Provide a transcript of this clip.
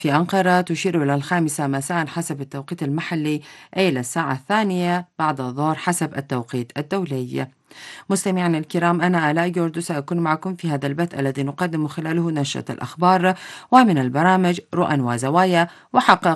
في أنقرة تشير إلى 5 مساء حسب التوقيت المحلي، أي إلى الساعة 2 بعد الظهر حسب التوقيت الدولي. مستمعينا الكرام، أنا آلاء جوردو سأكون معكم في هذا البث الذي نقدم خلاله نشرة الأخبار ومن البرامج رؤى وزوايا وحقائق